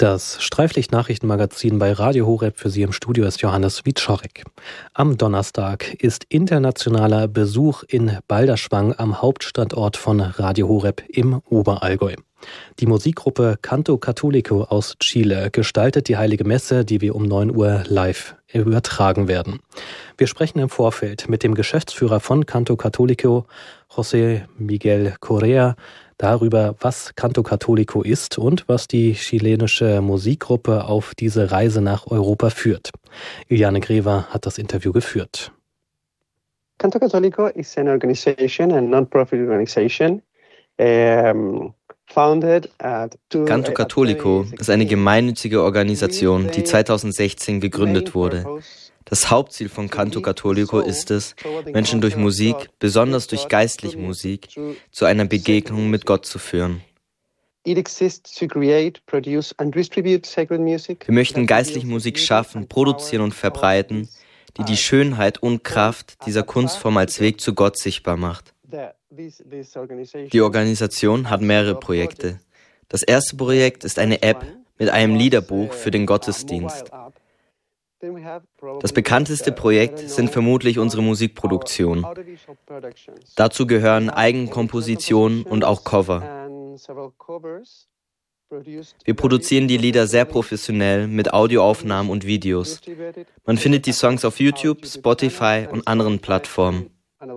Das Streiflicht-Nachrichtenmagazin bei Radio Horeb, für Sie im Studio ist Johannes Wieczorek. Am Donnerstag ist internationaler Besuch in Balderschwang am Hauptstandort von Radio Horeb im Oberallgäu. Die Musikgruppe Canto Católico aus Chile gestaltet die Heilige Messe, die wir um 9 Uhr live übertragen werden. Wir sprechen im Vorfeld mit dem Geschäftsführer von Canto Católico, José Miguel Correa, darüber, was Canto Católico ist und was die chilenische Musikgruppe auf diese Reise nach Europa führt. Iliane Grever hat das Interview geführt. Canto Católico is an organization, a non-profit organization. Canto Católico ist eine gemeinnützige Organisation, die 2016 gegründet wurde. Das Hauptziel von Canto Católico ist es, Menschen durch Musik, besonders durch geistliche Musik, zu einer Begegnung mit Gott zu führen. Wir möchten geistliche Musik schaffen, produzieren und verbreiten, die die Schönheit und Kraft dieser Kunstform als Weg zu Gott sichtbar macht. Die Organisation hat mehrere Projekte. Das erste Projekt ist eine App mit einem Liederbuch für den Gottesdienst. Das bekannteste Projekt sind vermutlich unsere Musikproduktionen. Dazu gehören Eigenkompositionen und auch Cover. Wir produzieren die Lieder sehr professionell mit Audioaufnahmen und Videos. Man findet die Songs auf YouTube, Spotify und anderen Plattformen.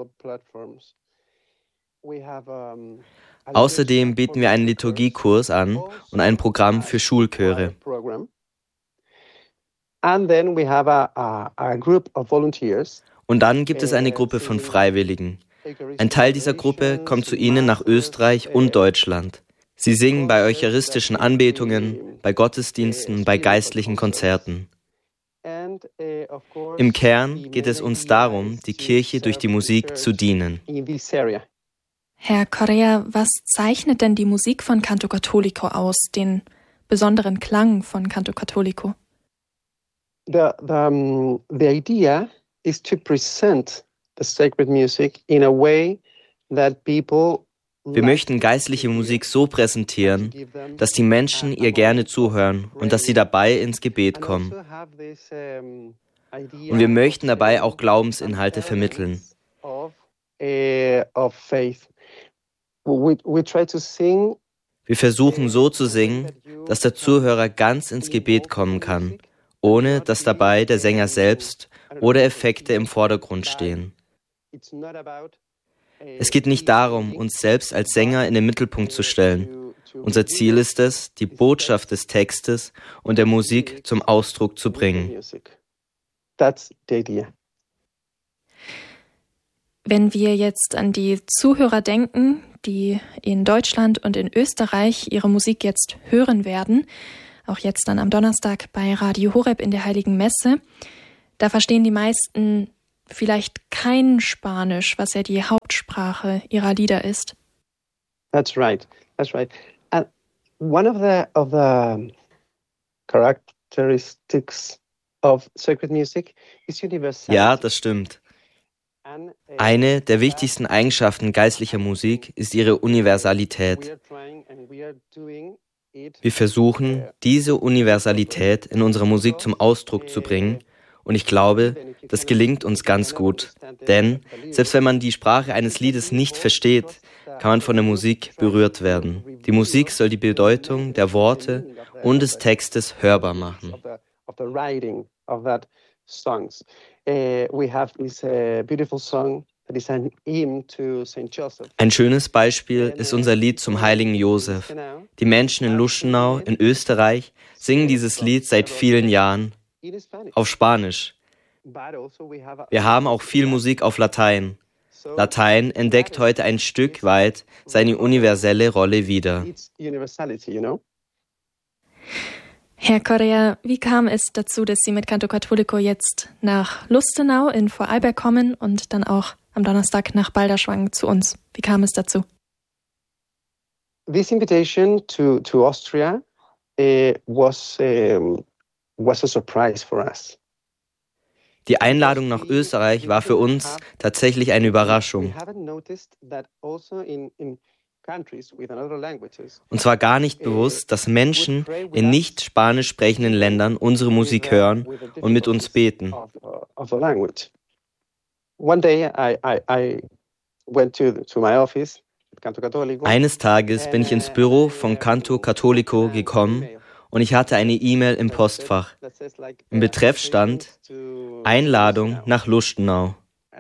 Außerdem bieten wir einen Liturgiekurs an und ein Programm für Schulchöre. Und dann gibt es eine Gruppe von Freiwilligen. Ein Teil dieser Gruppe kommt zu Ihnen nach Österreich und Deutschland. Sie singen bei eucharistischen Anbetungen, bei Gottesdiensten, bei geistlichen Konzerten. Im Kern geht es uns darum, die Kirche durch die Musik zu dienen. Herr Correa, was zeichnet denn die Musik von Canto Católico aus, den besonderen Klang von Canto Católico? The idea is to present the sacred music in a way that people. Wir möchten geistliche Musik so präsentieren, dass die Menschen ihr gerne zuhören und dass sie dabei ins Gebet kommen. Und wir möchten dabei auch Glaubensinhalte vermitteln. Wir versuchen so zu singen, dass der Zuhörer ganz ins Gebet kommen kann, ohne dass dabei der Sänger selbst oder Effekte im Vordergrund stehen. Es geht nicht darum, uns selbst als Sänger in den Mittelpunkt zu stellen. Unser Ziel ist es, die Botschaft des Textes und der Musik zum Ausdruck zu bringen. Wenn wir jetzt an die Zuhörer denken, die in Deutschland und in Österreich ihre Musik jetzt hören werden, auch jetzt dann am Donnerstag bei Radio Horeb in der Heiligen Messe, da verstehen die meisten vielleicht kein Spanisch, was ja die Hauptsprache ihrer Lieder ist. That's right. And one of the characteristics of sacred music is universality. Ja, das stimmt. Eine der wichtigsten Eigenschaften geistlicher Musik ist ihre Universalität. Wir versuchen, diese Universalität in unserer Musik zum Ausdruck zu bringen. Und ich glaube, das gelingt uns ganz gut. Denn selbst wenn man die Sprache eines Liedes nicht versteht, kann man von der Musik berührt werden. Die Musik soll die Bedeutung der Worte und des Textes hörbar machen. Ein schönes Beispiel ist unser Lied zum heiligen Josef. Die Menschen in Luschenau in Österreich singen dieses Lied seit vielen Jahren auf Spanisch. Wir haben auch viel Musik auf Latein. Latein entdeckt heute ein Stück weit seine universelle Rolle wieder. Herr Correa, wie kam es dazu, dass Sie mit Canto Católico jetzt nach Lustenau in Vorarlberg kommen und dann auch am Donnerstag nach Balderschwang zu uns? Wie kam es dazu? This invitation to Austria was a surprise for us. Die Einladung nach Österreich war für uns tatsächlich eine Überraschung. Uns war gar nicht bewusst, dass Menschen in nicht spanisch sprechenden Ländern unsere Musik hören und mit uns beten. Eines Tages bin ich ins Büro von Canto Católico gekommen und ich hatte eine E-Mail im Postfach. Im Betreff stand Einladung nach Lustenau.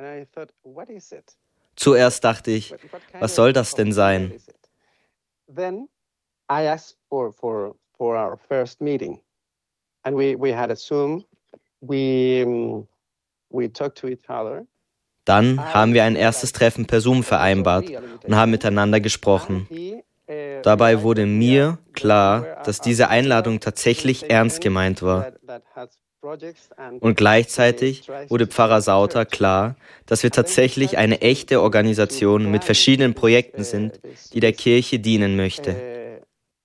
Zuerst dachte ich, was soll das denn sein? Then I asked for our first meeting, and we had a Zoom. We talked to each other. Dann haben wir ein erstes Treffen per Zoom vereinbart und haben miteinander gesprochen. Dabei wurde mir klar, dass diese Einladung tatsächlich ernst gemeint war. Und gleichzeitig wurde Pfarrer Sauter klar, dass wir tatsächlich eine echte Organisation mit verschiedenen Projekten sind, die der Kirche dienen möchte.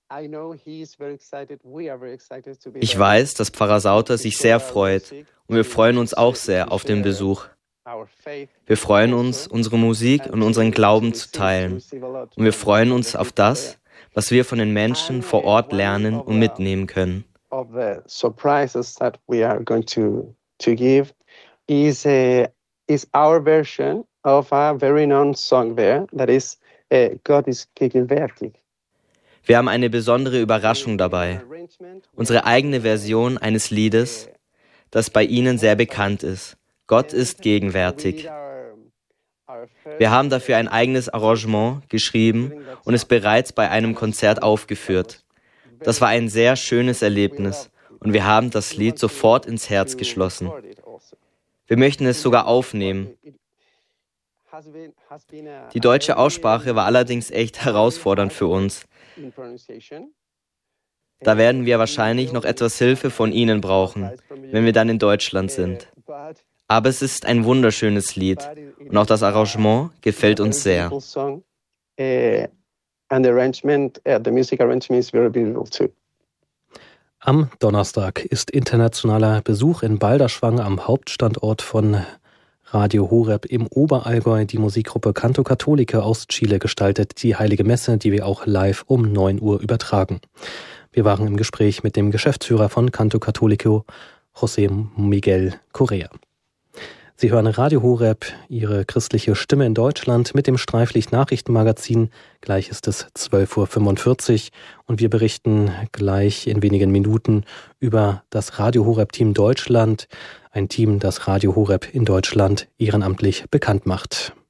Ich weiß, dass Pfarrer Sauter sich sehr freut und wir freuen uns auch sehr auf den Besuch. Wir freuen uns, unsere Musik und unseren Glauben zu teilen. Und wir freuen uns auf das, was wir von den Menschen vor Ort lernen und mitnehmen können. Of the surprises that we are going to give is our version of a very known song there that is God is gegenwärtig. Wir haben eine besondere Überraschung dabei. Unsere eigene Version eines Liedes, das bei Ihnen sehr bekannt ist. Gott ist gegenwärtig. Wir haben dafür ein eigenes Arrangement geschrieben und es bereits bei einem Konzert aufgeführt. Das war ein sehr schönes Erlebnis und wir haben das Lied sofort ins Herz geschlossen. Wir möchten es sogar aufnehmen. Die deutsche Aussprache war allerdings echt herausfordernd für uns. Da werden wir wahrscheinlich noch etwas Hilfe von Ihnen brauchen, wenn wir dann in Deutschland sind. Aber es ist ein wunderschönes Lied und auch das Arrangement gefällt uns sehr. And the music arrangement is very beautiful too. Am Donnerstag ist internationaler Besuch in Balderschwang am Hauptstandort von Radio Horeb im Oberallgäu. Die Musikgruppe Canto Católico aus Chile gestaltet die Heilige Messe, die wir auch live um 9 Uhr übertragen. Wir waren im Gespräch mit dem Geschäftsführer von Canto Católico, José Miguel Correa. Sie hören Radio Horeb, Ihre christliche Stimme in Deutschland mit dem Streiflicht-Nachrichtenmagazin. Gleich ist es 12.45 Uhr und wir berichten gleich in wenigen Minuten über das Radio Horeb-Team Deutschland. Ein Team, das Radio Horeb in Deutschland ehrenamtlich bekannt macht.